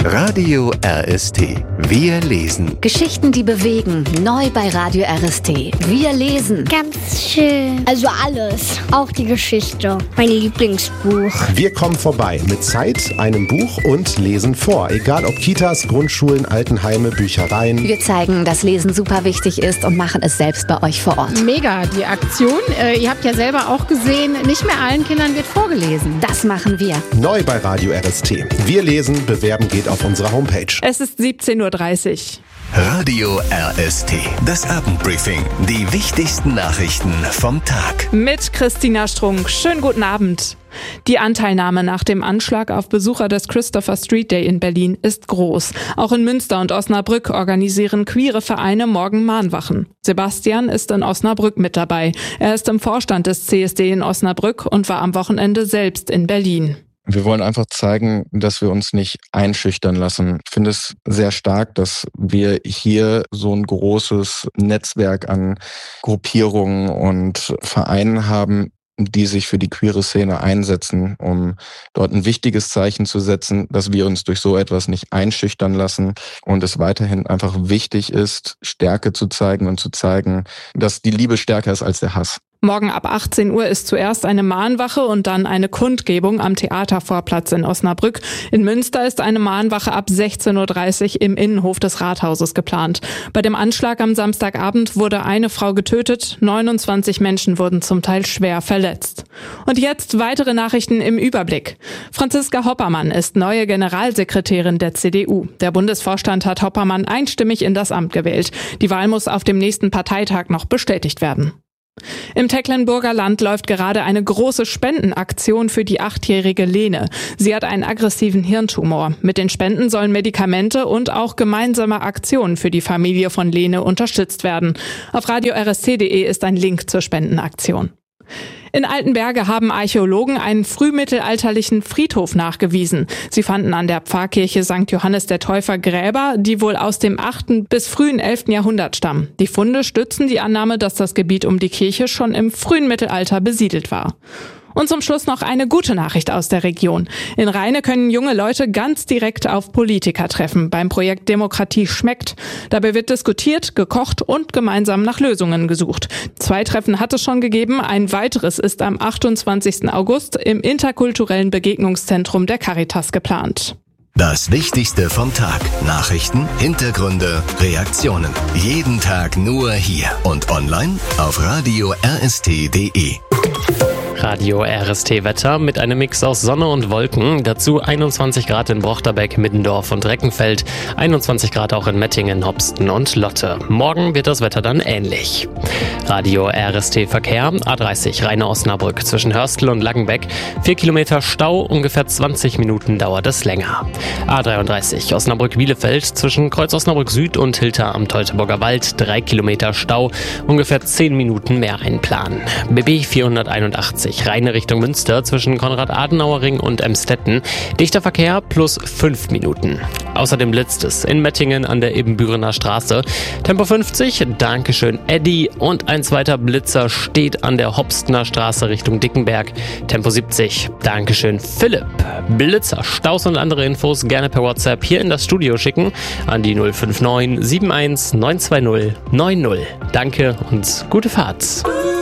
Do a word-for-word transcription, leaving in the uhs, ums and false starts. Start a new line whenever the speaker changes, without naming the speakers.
Radio R S T. Wir lesen.
Geschichten, die bewegen. Neu bei Radio R S T. Wir lesen.
Ganz schön. Also alles. Auch die Geschichte. Mein Lieblingsbuch.
Wir kommen vorbei mit Zeit, einem Buch und lesen vor. Egal ob Kitas, Grundschulen, Altenheime, Büchereien.
Wir zeigen, dass Lesen super wichtig ist und machen es selbst bei euch vor Ort.
Mega, die Aktion. Äh, ihr habt ja selber auch gesehen, nicht mehr allen Kindern wird vorgelesen.
Das machen wir.
Neu bei Radio R S T. Wir lesen, bewerben geht auf unserer Homepage.
Es ist siebzehn Uhr dreißig.
Radio R S T. Das Abendbriefing. Die wichtigsten Nachrichten vom Tag.
Mit Christina Strunk. Schönen guten Abend. Die Anteilnahme nach dem Anschlag auf Besucher des Christopher Street Day in Berlin ist groß. Auch in Münster und Osnabrück organisieren queere Vereine morgen Mahnwachen. Sebastian ist in Osnabrück mit dabei. Er ist im Vorstand des C S D in Osnabrück und war am Wochenende selbst in Berlin.
Wir wollen einfach zeigen, dass wir uns nicht einschüchtern lassen. Ich finde es sehr stark, dass wir hier so ein großes Netzwerk an Gruppierungen und Vereinen haben, die sich für die queere Szene einsetzen, um dort ein wichtiges Zeichen zu setzen, dass wir uns durch so etwas nicht einschüchtern lassen und es weiterhin einfach wichtig ist, Stärke zu zeigen und zu zeigen, dass die Liebe stärker ist als der Hass.
Morgen ab achtzehn Uhr ist zuerst eine Mahnwache und dann eine Kundgebung am Theatervorplatz in Osnabrück. In Münster ist eine Mahnwache ab sechzehn Uhr dreißig im Innenhof des Rathauses geplant. Bei dem Anschlag am Samstagabend wurde eine Frau getötet, neunundzwanzig Menschen wurden zum Teil schwer verletzt. Und jetzt weitere Nachrichten im Überblick. Franziska Hoppermann ist neue Generalsekretärin der C D U. Der Bundesvorstand hat Hoppermann einstimmig in das Amt gewählt. Die Wahl muss auf dem nächsten Parteitag noch bestätigt werden. Im Tecklenburger Land läuft gerade eine große Spendenaktion für die achtjährige Lene. Sie hat einen aggressiven Hirntumor. Mit den Spenden sollen Medikamente und auch gemeinsame Aktionen für die Familie von Lene unterstützt werden. Auf radio r s t punkt d e ist ein Link zur Spendenaktion. In Altenberge haben Archäologen einen frühmittelalterlichen Friedhof nachgewiesen. Sie fanden an der Pfarrkirche Sankt Johannes der Täufer Gräber, die wohl aus dem achten bis frühen elften Jahrhundert stammen. Die Funde stützen die Annahme, dass das Gebiet um die Kirche schon im frühen Mittelalter besiedelt war. Und zum Schluss noch eine gute Nachricht aus der Region. In Rheine können junge Leute ganz direkt auf Politiker treffen beim Projekt Demokratie schmeckt. Dabei wird diskutiert, gekocht und gemeinsam nach Lösungen gesucht. Zwei Treffen hat es schon gegeben, ein weiteres ist am achtundzwanzigsten August im interkulturellen Begegnungszentrum der Caritas geplant.
Das Wichtigste vom Tag. Nachrichten, Hintergründe, Reaktionen. Jeden Tag nur hier und online auf radio r s t punkt d e.
Radio R S T Wetter mit einem Mix aus Sonne und Wolken. Dazu einundzwanzig Grad in Brochterbeck, Middendorf und Reckenfeld. einundzwanzig Grad auch in Mettingen, Hopsten und Lotte. Morgen wird das Wetter dann ähnlich. Radio R S T Verkehr. A dreißig Rheine-Osnabrück zwischen Hörstel und Langenbeck. Vier Kilometer Stau, ungefähr zwanzig Minuten dauert es länger. A dreiunddreißig Osnabrück-Bielefeld zwischen Kreuz Osnabrück Süd und Hilter am Teutoburger Wald. Drei Kilometer Stau, ungefähr zehn Minuten mehr einplanen. B B vierhunderteinundachtzig Rheine Richtung Münster zwischen Konrad-Adenauer-Ring und Emstetten. Dichter Verkehr plus fünf Minuten. Außerdem blitzt es in Mettingen an der Ebenbürener Straße. Tempo fünfzig, Dankeschön Eddie. Und ein zweiter Blitzer steht an der Hopstener Straße Richtung Dickenberg. Tempo siebzig, Dankeschön Philipp. Blitzer, Staus und andere Infos gerne per WhatsApp hier in das Studio schicken an die null fünf neun sieben eins neun zwei null neun null. Danke und gute Fahrt.